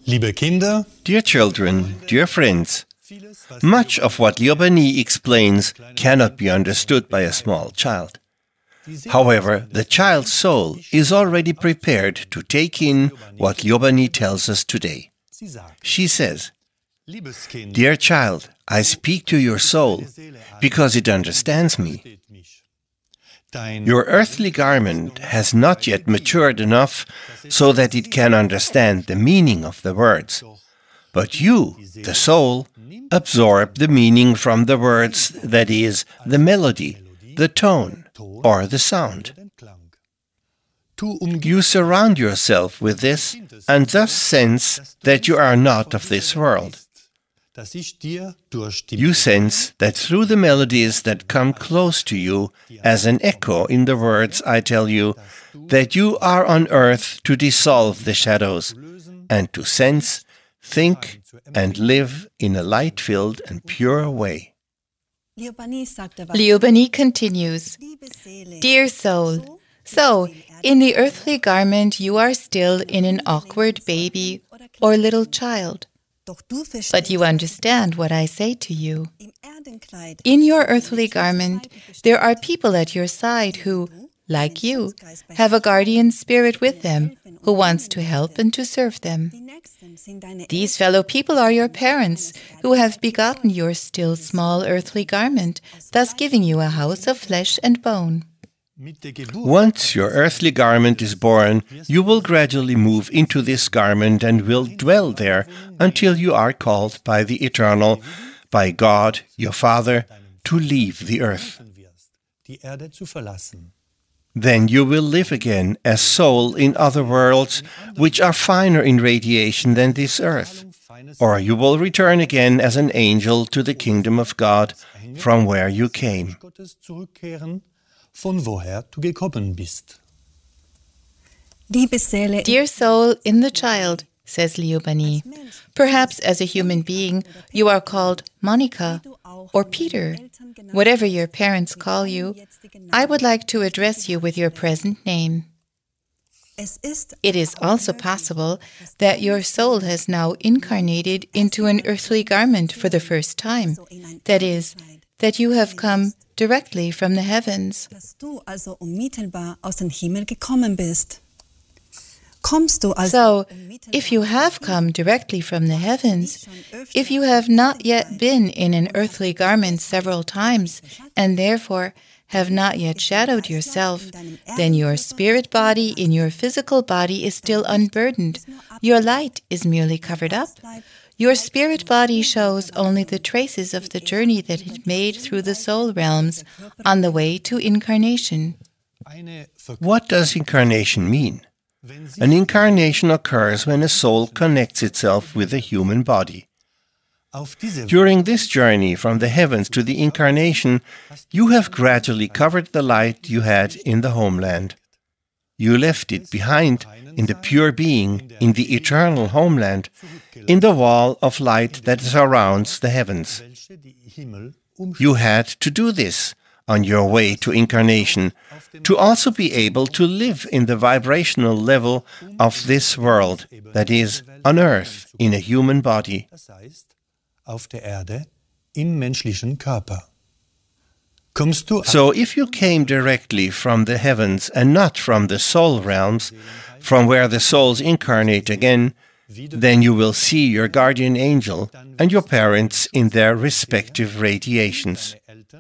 Liebe Kinder, Dear children, dear friends, much of what Liobani explains cannot be understood by a small child. However, the child's soul is already prepared to take in what Liobani tells us today. She says, "Dear child, I speak to your soul because it understands me. Your earthly garment has not yet matured enough so that it can understand the meaning of the words. But you, the soul, absorb the meaning from the words, that is, the melody, the tone, or the sound. You surround yourself with this and thus sense that you are not of this world. You sense that through the melodies that come close to you as an echo in the words I tell you, that you are on earth to dissolve the shadows and to sense, think, and live in a light-filled and pure way." Liobani continues, "Dear soul, so in the earthly garment you are still in an awkward baby or little child. But you understand what I say to you. In your earthly garment, there are people at your side who, like you, have a guardian spirit with them who wants to help and to serve them. These fellow people are your parents who have begotten your still small earthly garment, thus giving you a house of flesh and bone. Once your earthly garment is born, you will gradually move into this garment and will dwell there until you are called by the Eternal, by God, your Father, to leave the earth. Then you will live again as soul in other worlds which are finer in radiation than this earth, or you will return again as an angel to the kingdom of God from where you came. Von woher du gekommen bist." Dear soul in the child, says Liobani, perhaps as a human being you are called Monica or Peter. Whatever your parents call you, I would like to address you with your present name. It is also possible that your soul has now incarnated into an earthly garment for the first time. That is, that you have come directly from the heavens. So, if you have come directly from the heavens, if you have not yet been in an earthly garment several times, and therefore have not yet shadowed yourself, then your spirit body in your physical body is still unburdened. Your light is merely covered up. Your spirit body shows only the traces of the journey that it made through the soul realms on the way to incarnation. What does incarnation mean? An incarnation occurs when a soul connects itself with a human body. During this journey from the heavens to the incarnation, you have gradually covered the light you had in the homeland. You left it behind in the pure being, in the eternal homeland, in the wall of light that surrounds the heavens. You had to do this on your way to incarnation, to also be able to live in the vibrational level of this world, that is, on earth, in a human body. Auf der Erde, im menschlichen Körper. So if you came directly from the heavens and not from the soul realms, from where the souls incarnate again, then you will see your guardian angel and your parents in their respective radiations.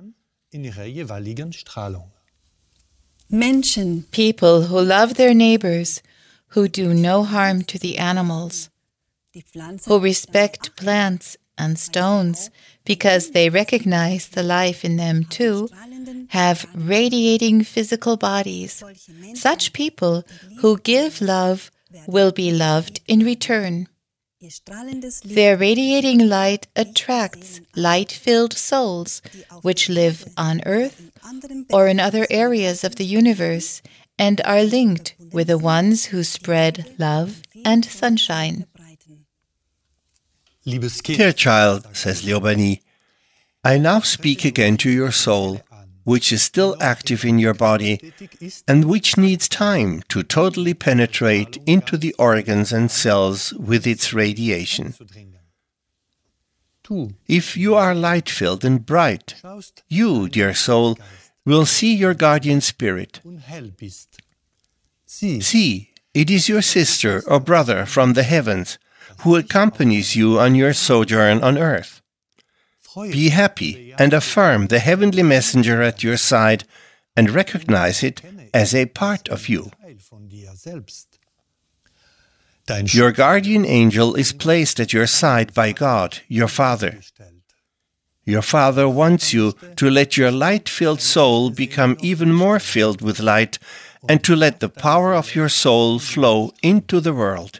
People who love their neighbors, who do no harm to the animals, who respect plants and stones because they recognize the life in them too, have radiating physical bodies. Such people who give love will be loved in return. Their radiating light attracts light-filled souls which live on earth or in other areas of the universe and are linked with the ones who spread love and sunshine. Dear child, says Liobani, I now speak again to your soul. which is still active in your body and which needs time to totally penetrate into the organs and cells with its radiation. If you are light-filled and bright, you, dear soul, will see your guardian spirit. See, it is your sister or brother from the heavens who accompanies you on your sojourn on earth. Be happy and affirm the heavenly messenger at your side and recognize it as a part of you. Your guardian angel is placed at your side by God, your Father. Your Father wants you to let your light-filled soul become even more filled with light and to let the power of your soul flow into the world.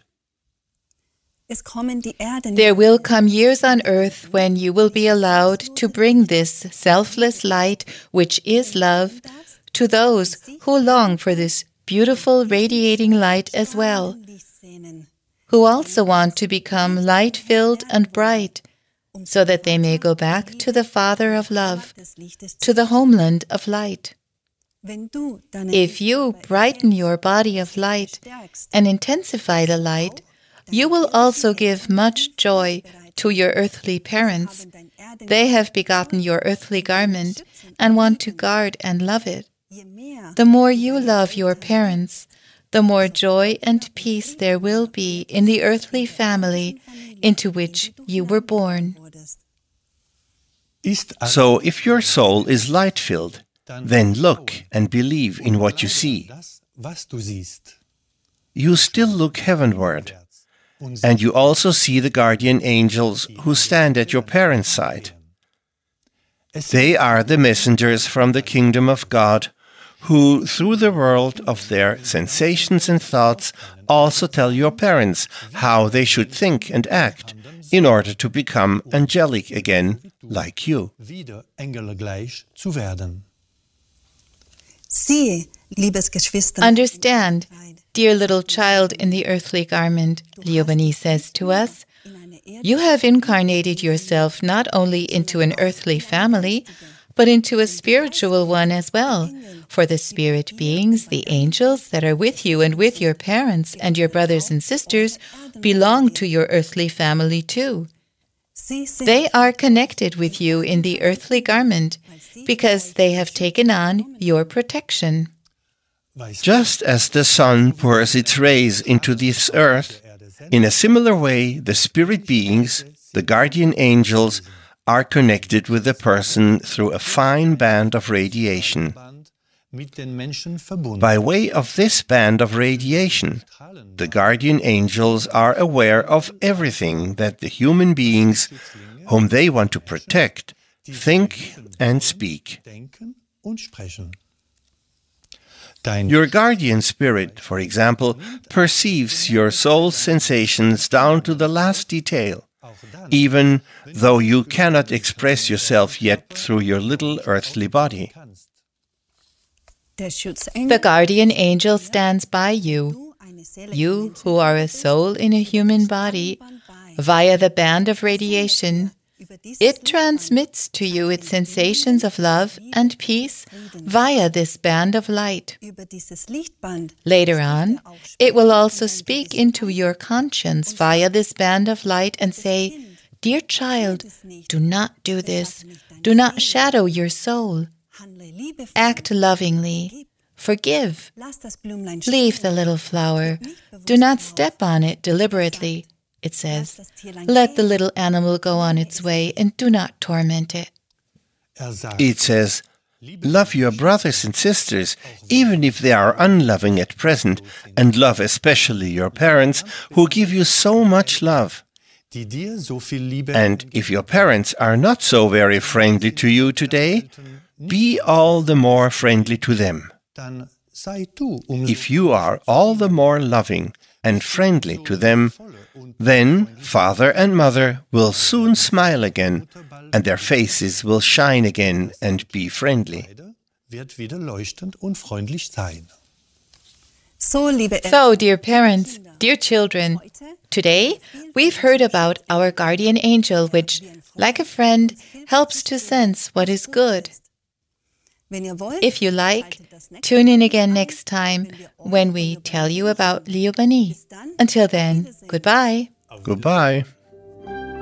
There will come years on earth when you will be allowed to bring this selfless light, which is love, to those who long for this beautiful radiating light as well, who also want to become light-filled and bright, so that they may go back to the Father of love, to the homeland of light. If you brighten your body of light and intensify the light, you will also give much joy to your earthly parents. They have begotten your earthly garment and want to guard and love it. The more you love your parents, the more joy and peace there will be in the earthly family into which you were born. So if your soul is light-filled, then look and believe in what you see. You still look heavenward, and you also see the guardian angels who stand at your parents' side. They are the messengers from the kingdom of God, who, through the world of their sensations and thoughts, also tell your parents how they should think and act in order to become angelic again, like you. Understand, dear little child in the earthly garment, Liobani says to us, you have incarnated yourself not only into an earthly family, but into a spiritual one as well. For the spirit beings, the angels that are with you and with your parents and your brothers and sisters, belong to your earthly family too. They are connected with you in the earthly garment because they have taken on your protection. Just as the sun pours its rays into this earth, in a similar way the spirit beings, the guardian angels, are connected with the person through a fine band of radiation. By way of this band of radiation, the guardian angels are aware of everything that the human beings, whom they want to protect, think and speak. Your guardian spirit, for example, perceives your soul's sensations down to the last detail, even though you cannot express yourself yet through your little earthly body. The guardian angel stands by you, you who are a soul in a human body, via the band of radiation. It transmits to you its sensations of love and peace via this band of light. Later on, it will also speak into your conscience via this band of light and say, "Dear child, do not do this. Do not shadow your soul. Act lovingly. Forgive. Leave the little flower. Do not step on it deliberately." It says, "Let the little animal go on its way and do not torment it." It says, "Love your brothers and sisters, even if they are unloving at present, and love especially your parents, who give you so much love. And if your parents are not so very friendly to you today, be all the more friendly to them. If you are all the more loving and friendly to them, then father and mother will soon smile again, and their faces will shine again and be friendly." So, dear parents, dear children, today we've heard about our guardian angel, which, like a friend, helps to sense what is good. If you like, tune in again next time when we tell you about Liobani. Until then, goodbye. Goodbye.